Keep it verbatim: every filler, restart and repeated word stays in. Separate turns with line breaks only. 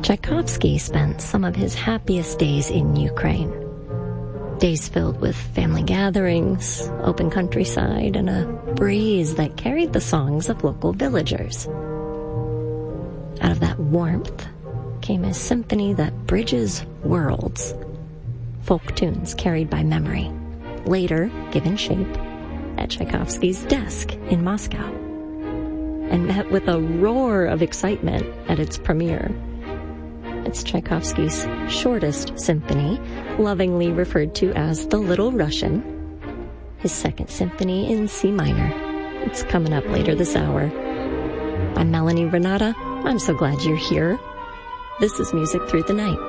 Tchaikovsky spent some of his happiest days in Ukraine. Days filled with family gatherings, open countryside, and a breeze that carried the songs of local villagers. Out of that warmth came a symphony that bridges worlds. Folk tunes carried by memory, later given shape at Tchaikovsky's desk in Moscow, and met with a roar of excitement at its premiere. It's Tchaikovsky's shortest symphony, lovingly referred to as the Little Russian, his second symphony in C minor. It's coming up later this hour. I'm Melanie Renata. I'm so glad you're here. This is Music Through the Night.